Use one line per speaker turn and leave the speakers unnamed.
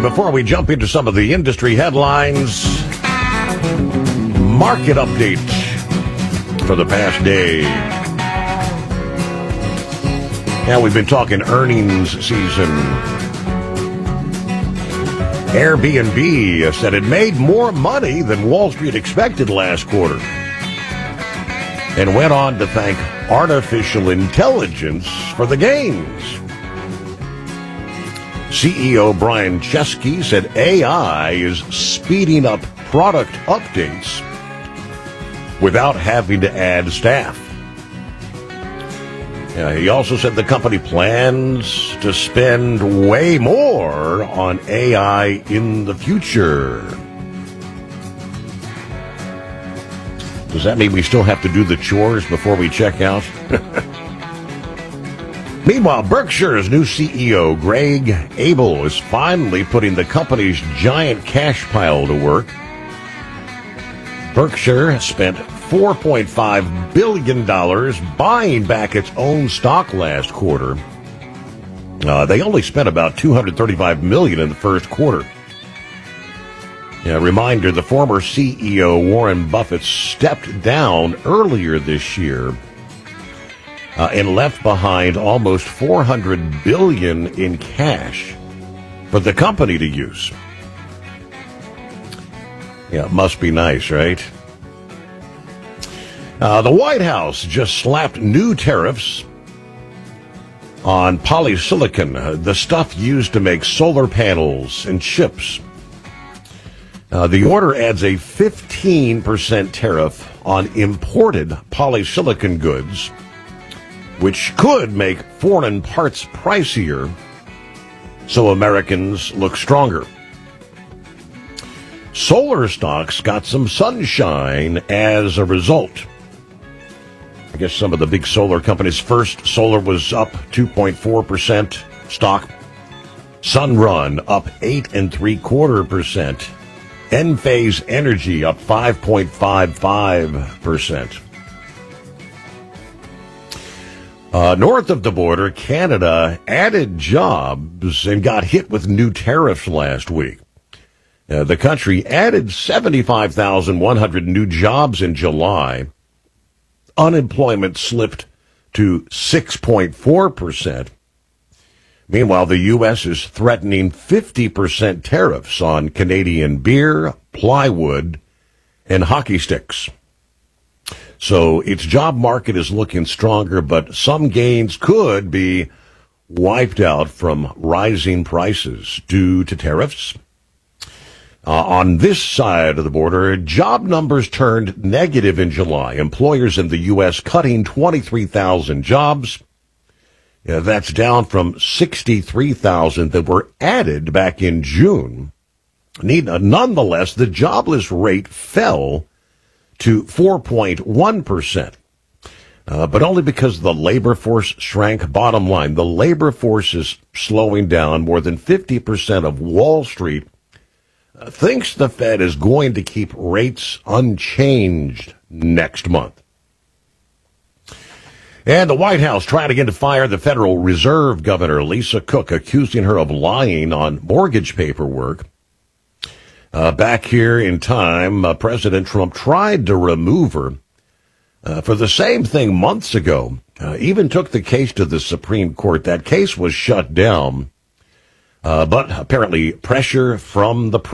before we jump into some of the industry headlines, market update for the past day. Yeah, we've been talking earnings season. Airbnb said it made more money than Wall Street expected last quarter, and went on to thank artificial intelligence for the gains. CEO Brian Chesky said AI is speeding up product updates without having to add staff. He also said the company plans to spend way more on AI in the future. Does that mean we still have to do the chores before we check out? Meanwhile, Berkshire's new CEO, Greg Abel, is finally putting the company's giant cash pile to work. Berkshire spent $4.5 billion buying back its own stock last quarter. They only spent about $235 million in the first quarter. Reminder, the former CEO, Warren Buffett, stepped down earlier this year and left behind almost $400 billion in cash for the company to use. Yeah, it must be nice, right? The White House just slapped new tariffs on polysilicon, the stuff used to make solar panels and chips. The order adds a 15% tariff on imported polysilicon goods, which could make foreign parts pricier, so Americans look stronger. Solar stocks got some sunshine as a result. I guess some of the big solar companies. First Solar was up 2.4% stock. Sunrun up 8.75%. Enphase Energy up 5.55%. North of the border, Canada added jobs and got hit with new tariffs last week. The country added 75,100 new jobs in July. Unemployment slipped to 6.4%. Meanwhile, the U.S. is threatening 50% tariffs on Canadian beer, plywood, and hockey sticks. So its job market is looking stronger, but some gains could be wiped out from rising prices due to tariffs. On this side of the border, job numbers turned negative in July. Employers in the U.S. cutting 23,000 jobs. That's down from 63,000 that were added back in June. Nonetheless, the jobless rate fell to 4.1%, but only because the labor force shrank. Bottom line, the labor force is slowing down. More than 50% of Wall Street thinks the Fed is going to keep rates unchanged next month. And the White House trying again to fire the Federal Reserve Governor, Lisa Cook, accusing her of lying on mortgage paperwork. Back here in time, President Trump tried to remove her for the same thing months ago. Even took the case to the Supreme Court. That case was shut down, but apparently pressure from the